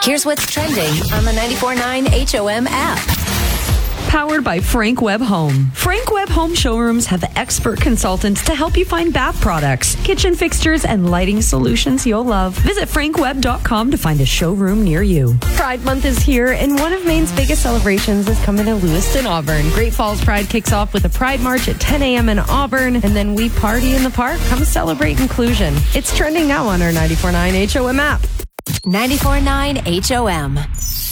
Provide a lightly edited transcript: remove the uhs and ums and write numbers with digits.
Here's what's trending on the 94.9 HOM app. Powered by Frank Webb Home. Frank Webb Home showrooms have expert consultants to help you find bath products, kitchen fixtures, and lighting solutions you'll love. Visit frankwebb.com to find a showroom near you. Pride Month is here, and one of Maine's biggest celebrations is coming to Lewiston, Auburn. Great Falls Pride kicks off with a Pride March at 10 a.m. in Auburn, and then we party in the park. Come celebrate inclusion. It's trending now on our 94.9 HOM app. 94.9 HOM.